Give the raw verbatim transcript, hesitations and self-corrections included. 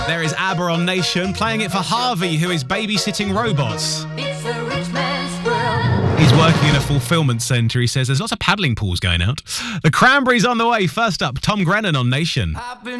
There is ABBA on Nation, playing it for Harvey, who is babysitting robots. It's a rich man's world. He's working in a fulfillment centre. He says there's lots of paddling pools going out. The Cranberries on the way. First up, Tom Grennan on Nation. I've been